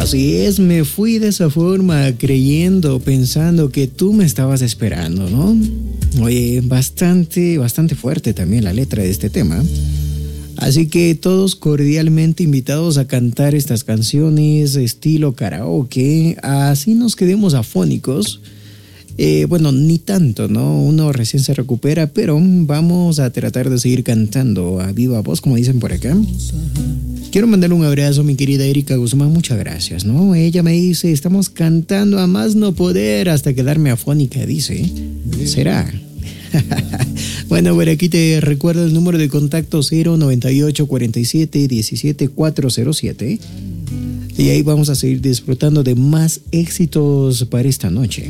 Así es, me fui de esa forma, creyendo, pensando que tú me estabas esperando, ¿no? Oye, bastante fuerte también la letra de este tema. Así que todos cordialmente invitados a cantar estas canciones estilo karaoke, así nos quedemos afónicos. Bueno, ni tanto, ¿no? Uno recién se recupera, pero vamos a tratar de seguir cantando a viva voz, como dicen por acá. Quiero mandarle un abrazo a mi querida Erika Guzmán, muchas gracias, ¿no? Ella me dice, estamos cantando a más no poder hasta quedarme afónica, dice. ¿Será? Bueno, por aquí te recuerdo el número de contacto 098 47 17 407. Y ahí vamos a seguir disfrutando de más éxitos para esta noche.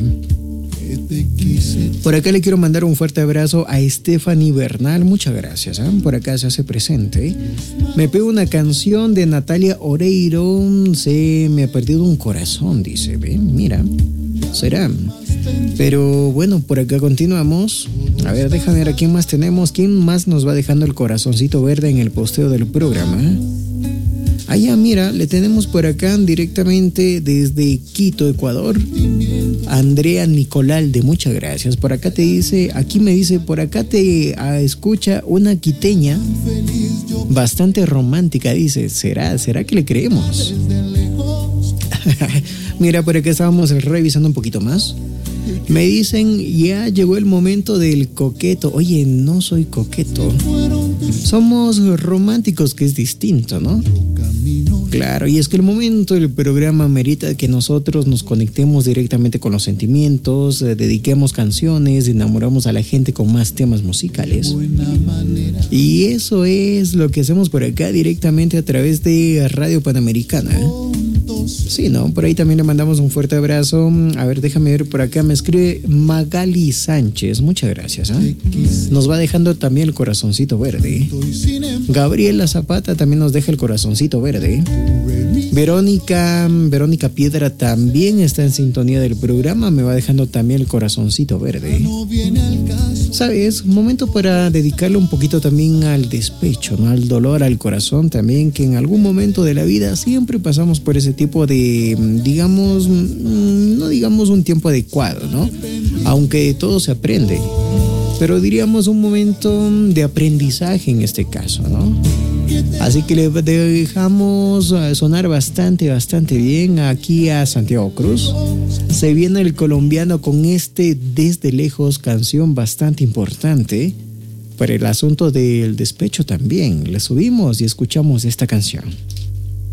Por acá le quiero mandar un fuerte abrazo a Stephanie Bernal, muchas gracias, ¿eh? Por acá se hace presente. Me pego una canción de Natalia Oreiro, se me ha perdido un corazón, dice, ¿ve? Mira, será. Pero bueno, por acá continuamos. A ver, déjame ver a quién más tenemos. ¿Quién más nos va dejando el corazoncito verde en el posteo del programa? Allá, mira, le tenemos por acá directamente desde Quito, Ecuador. Andrea Nicolalde, muchas gracias. Por acá te dice, aquí me dice, por acá te escucha una quiteña bastante romántica, dice. ¿Será que le creemos? Mira, por acá estábamos revisando un poquito más. Me dicen, ya llegó el momento del coqueto. Oye, no soy coqueto. Somos románticos, que es distinto, ¿no? Claro, y es que el momento del programa merita que nosotros nos conectemos directamente con los sentimientos, dediquemos canciones, enamoramos a la gente con más temas musicales. Y eso es lo que hacemos por acá directamente a través de Radio Panamericana. Sí, ¿no? Por ahí también le mandamos un fuerte abrazo. A ver, déjame ver, por acá me escribe Magali Sánchez, muchas gracias, ¿eh? Nos va dejando también el corazoncito verde. Gabriela Zapata también nos deja el corazoncito verde. Verónica Piedra también está en sintonía del programa, me va dejando también el corazoncito verde. ¿Sabes? Momento para dedicarle un poquito también al despecho, ¿no? Al dolor, al corazón también, que en algún momento de la vida siempre pasamos por ese tipo de, digamos, no digamos un tiempo adecuado, ¿no? Aunque todo se aprende, pero diríamos un momento de aprendizaje en este caso, ¿no? Así que le dejamos sonar bastante bien aquí a Santiago Cruz. Se viene el colombiano con este Desde Lejos, canción bastante importante para el asunto del despecho también. Le subimos y escuchamos esta canción.